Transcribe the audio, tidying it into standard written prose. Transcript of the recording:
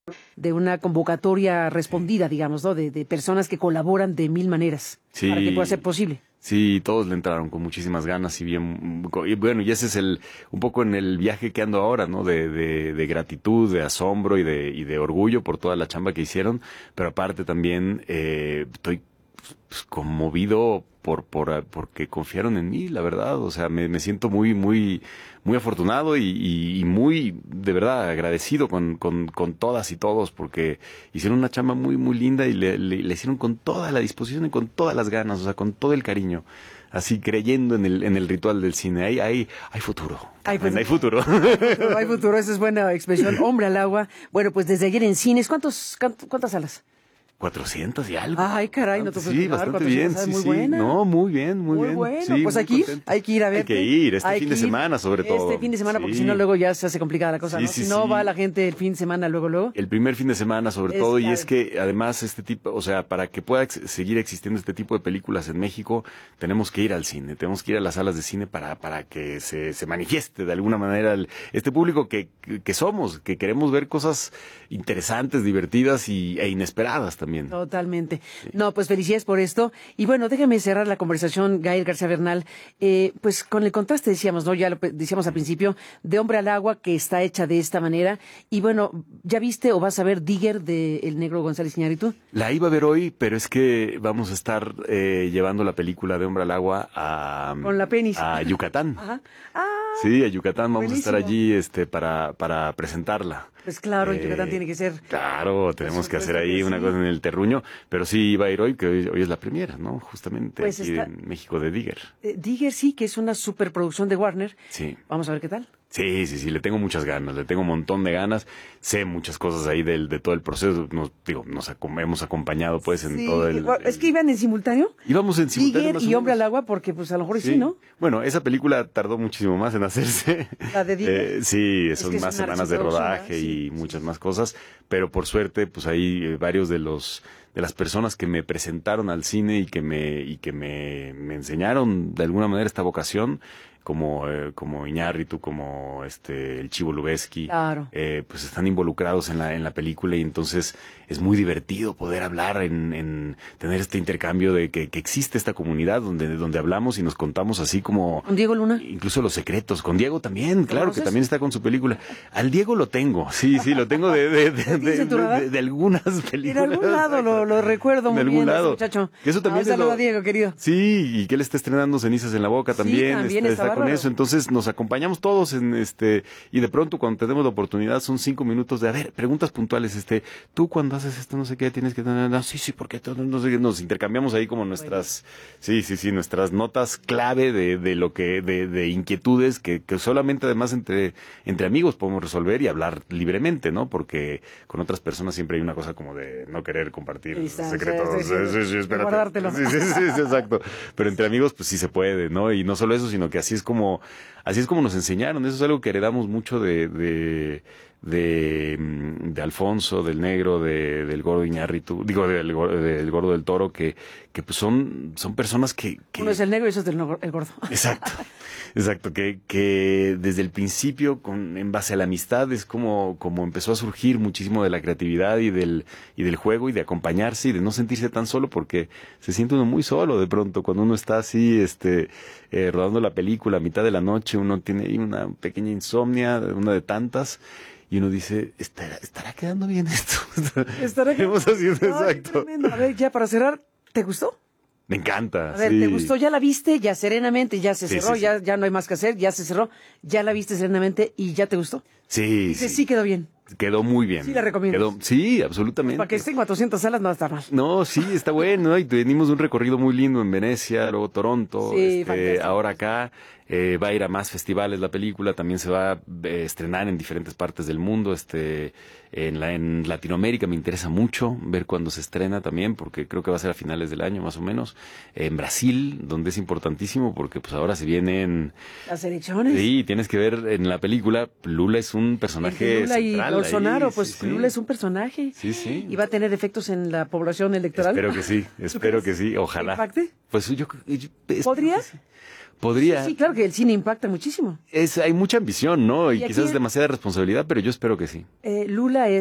de una convocatoria respondida, digamos, ¿no? De personas que colaboran de mil maneras para que pueda Sí, ser posible. sí, todos le entraron con muchísimas ganas y bien, y bueno, y ese es un poco en el viaje que ando ahora, ¿no? De gratitud, de asombro y de orgullo por toda la chamba que hicieron, pero aparte también, estoy pues, conmovido porque confiaron en mí, la verdad. O sea, me siento muy afortunado y muy, de verdad, agradecido con todas y todos, porque hicieron una chamba muy linda y le hicieron con toda la disposición y con todas las ganas, o sea, con todo el cariño. Así creyendo en el ritual del cine. Hay futuro. Hay futuro. Hay futuro, esa es buena expresión. Hombre al agua. Bueno, pues desde ayer en cines, ¿cuántas salas? 400 y algo. Ay, caray, no te puedes Sí, creer, bastante bien, salas, sí, muy sí. buena. No, muy bien, muy bien. Bueno, Sí, pues muy contento. hay que ir a verte. Hay que ir, Hay fin que de ir semana sobre todo. Este fin de semana, porque Sí. si no luego ya se hace complicada la cosa, Sí, ¿no? sí, Si no sí. va la gente el fin de semana, luego. El primer fin de semana sobre Es todo, y clave. es que además este tipo, o sea, para que pueda seguir existiendo este tipo de películas en México, tenemos que ir al cine, tenemos que ir a las salas de cine para que se manifieste de alguna manera este público que somos, que queremos ver cosas interesantes, divertidas e inesperadas también. Totalmente. No, pues felicidades por esto. Y bueno, déjame cerrar la conversación, Gael García Bernal. Pues con el contraste decíamos, ¿no? Ya lo decíamos al principio, de Hombre al Agua, que está hecha de esta manera. Y bueno, ¿ya viste o vas a ver Digger de El Negro González Iñárritu? La iba a ver hoy, pero es que vamos a estar llevando la película de Hombre al Agua Con la penis. a Yucatán. Ajá. Ah, Sí, a Yucatán vamos buenísimo. a estar allí para presentarla. Pues claro, en Yucatán tiene que ser. Claro, tenemos que hacer supuesto ahí que una sí. cosa en el terruño, pero sí iba a ir hoy, que hoy es la premiera, ¿no? Justamente Pues aquí está- en México de Digger. Digger sí, que es una superproducción de Warner. Sí. Vamos a ver qué tal. Sí, le tengo muchas ganas, le tengo un montón de ganas, sé muchas cosas ahí de todo el proceso, hemos acompañado pues en Sí, todo es que iban en simultáneo. íbamos en simultáneo Digger más o y Hombre menos. al Agua, porque pues a lo mejor sí, ¿no? Bueno, esa película tardó muchísimo más en hacerse. La de Digger. Sí, Es son que es más una semanas de superproducción, rodaje ¿verdad? y Sí, muchas sí. más cosas, pero por suerte, pues hay varios de las personas que me presentaron al cine y que me enseñaron de alguna manera esta vocación, como Iñárritu, como el Chivo Lubeski, Claro. pues están involucrados en la película, y entonces es muy divertido poder hablar en tener este intercambio de que existe esta comunidad donde hablamos y nos contamos así como ¿Con Diego Luna? incluso los secretos. Con Diego también, claro, conoces? que también está con su película. Al Diego lo tengo, sí, lo tengo tienes en tu radar? de algunas En películas. algún lado lo recuerdo De muy algún bien, ese lado. muchacho. Que eso también Un saludo a Diego, querido. Sí, y que él está estrenando Cenizas en la Boca Sí, también, también está está con bárbaro. eso. Entonces nos acompañamos todos y de pronto cuando tenemos la oportunidad son 5 minutos de, a ver, preguntas puntuales, tú cuando haces esto no sé qué tienes que tener, no, sí, porque todo, no sé qué, nos intercambiamos ahí como nuestras, nuestras notas clave de inquietudes que solamente además entre amigos podemos resolver y hablar libremente, ¿no? Porque con otras personas siempre hay una cosa como de no querer compartir Distancia, secretos. Sí, espérate. guardártelo. Sí, exacto. Pero entre amigos, pues sí se puede, ¿no? Y no solo eso, sino que así es como nos enseñaron. Eso es algo que heredamos mucho de Alfonso, del Negro, del Gordo Iñárritu, del Gordo del Toro, que pues son personas que Uno es el negro y eso es el gordo. Exacto, que desde el principio, en base a la amistad, es como empezó a surgir muchísimo de la creatividad y del juego y de acompañarse y de no sentirse tan solo, porque se siente uno muy solo de pronto cuando uno está así, rodando la película a mitad de la noche, uno tiene ahí una pequeña insomnia, una de tantas. Y uno dice, ¿estará quedando bien esto? Hemos sido exacto. Tremendo. A ver, ya para cerrar, ¿te gustó? Me encanta. A ver, sí. ¿te gustó? ¿Ya la viste? Ya serenamente, ya se Sí, cerró, sí. Ya no hay más que hacer, ya se cerró, ya la viste serenamente y ya te gustó. Sí, Dices, sí quedó bien. Quedó muy bien. Sí la recomiendas. Sí, absolutamente. Para que esté en 400 salas no va a estar mal. No, sí, está bueno, ¿no? Y venimos de un recorrido muy lindo en Venecia, luego Toronto, Sí, fantástico. ahora acá, va a ir a más festivales la película, también se va a estrenar en diferentes partes del mundo, en Latinoamérica me interesa mucho ver cuándo se estrena también, porque creo que va a ser a finales del año más o menos, en Brasil, donde es importantísimo, porque pues ahora se vienen... Las elecciones. Sí, tienes que ver en la película, Lula es un personaje Lula y central Bolsonaro, ahí, pues sí, sí. Lula es un personaje. Sí. Y va a tener efectos en la población electoral. Espero que sí, ojalá. ¿Impacte? Pues ¿Podría? que sí. Podría. Sí, claro que el cine impacta muchísimo. Hay mucha ambición, ¿no? Y Y aquí quizás demasiada responsabilidad, pero yo espero que sí. Lula es